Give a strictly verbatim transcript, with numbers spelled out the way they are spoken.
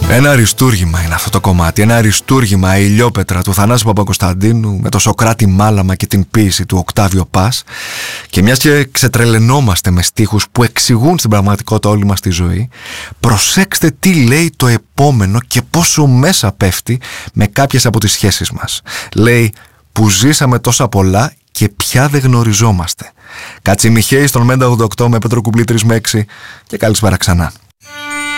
Ένα αριστούργημα είναι αυτό το κομμάτι. Ένα αριστούργημα, η Ηλιόπετρα του Θανάση Παπακοσταντίνου με το Σοκράτη Μάλαμα και την ποίηση του Οκτάβιο Πας. Και μιας και ξετρελαινόμαστε με στίχους που εξηγούν στην πραγματικότητα όλη μας τη ζωή, προσέξτε τι λέει το επόμενο και πόσο μέσα πέφτει με κάποιες από τις σχέσεις μας. Λέει που ζήσαμε τόσα πολλά και πια δεν γνωριζόμαστε. Κατσιμιχαίη στον Μέντα ογδόντα οκτώ με Πέτρο Κουμπλή τρία με έξι και καλησπέρα ξανά.